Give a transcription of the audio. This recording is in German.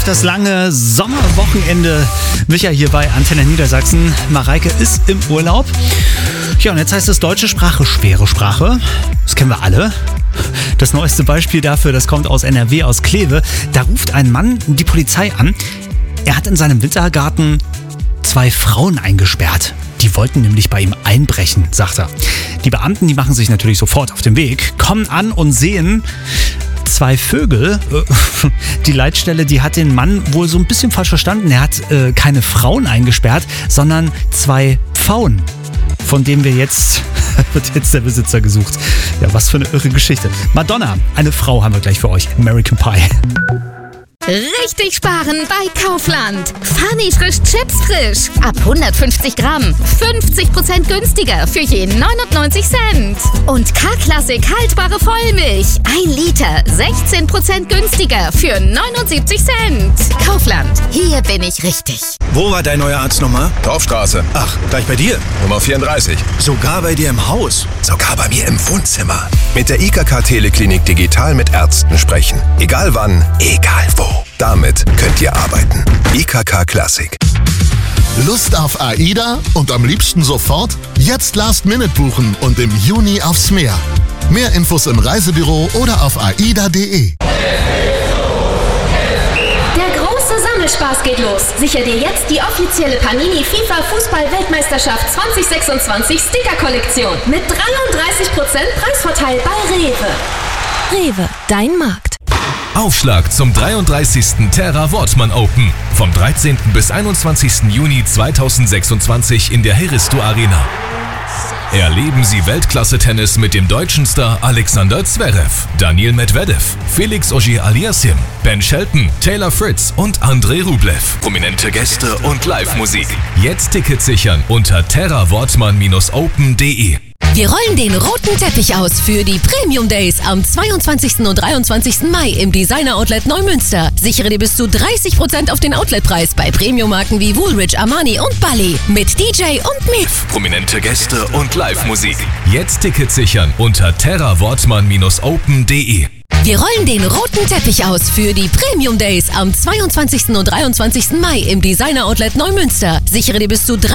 das lange Sommerwochenende. Micha hier bei Antenne Niedersachsen. Mareike ist im Urlaub. Ja, und jetzt heißt es deutsche Sprache, schwere Sprache. Das kennen wir alle. Das neueste Beispiel dafür, das kommt aus NRW, aus Kleve. Da ruft ein Mann die Polizei an. Er hat in seinem Wintergarten 2 Frauen eingesperrt. Die wollten nämlich bei ihm einbrechen, sagt er. Die Beamten, die machen sich natürlich sofort auf den Weg, kommen an und sehen 2 Vögel. Die Leitstelle, die hat den Mann wohl so ein bisschen falsch verstanden. Er hat keine Frauen eingesperrt, sondern 2 Pfauen, von denen wird jetzt der Besitzer gesucht. Ja, was für eine irre Geschichte. Madonna, eine Frau haben wir gleich für euch. American Pie. Richtig sparen bei Kaufland. Funny frisch Chips frisch. Ab 150 Gramm. 50% günstiger für je 99 Cent. Und K-Klassik haltbare Vollmilch. 1 Liter. 16% günstiger für 79 Cent. Kaufland. Hier bin ich richtig. Wo war dein neuer Arzt nochmal? Dorfstraße. Ach, gleich bei dir. Nummer 34. Sogar bei dir im Haus. Sogar bei mir im Wohnzimmer. Mit der IKK Teleklinik digital mit Ärzten sprechen. Egal wann, egal wo. Damit könnt ihr arbeiten. IKK Klassik. Lust auf AIDA und am liebsten sofort? Jetzt Last-Minute buchen und im Juni aufs Meer. Mehr Infos im Reisebüro oder auf aida.de. Der große Sammelspaß geht los. Sicher dir jetzt die offizielle Panini FIFA Fußball-Weltmeisterschaft 2026 Sticker-Kollektion mit 33% Preisvorteil bei Rewe. Rewe, dein Markt. Aufschlag zum 33. Terra Wortmann Open. Vom 13. bis 21. Juni 2026 in der Heristo Arena. Erleben Sie Weltklasse-Tennis mit dem deutschen Star Alexander Zverev, Daniil Medvedev, Felix Auger-Aliassime, Ben Shelton, Taylor Fritz und Andrei Rublev. Prominente Gäste und Live-Musik. Jetzt Tickets sichern unter terrawortmann-open.de. Wir rollen den roten Teppich aus für die Premium Days am 22. und 23. Mai im Designer Outlet Neumünster. Sichere dir bis zu 30% auf den Outletpreis bei Premium-Marken wie Woolrich, Armani und Bally. Mit DJ und Miff. Prominente Gäste und Live-Musik. Jetzt Tickets sichern unter terrawortmann-open.de. Wir rollen den roten Teppich aus für die Premium Days am 22. und 23. Mai im Designer Outlet Neumünster. Sichere dir bis zu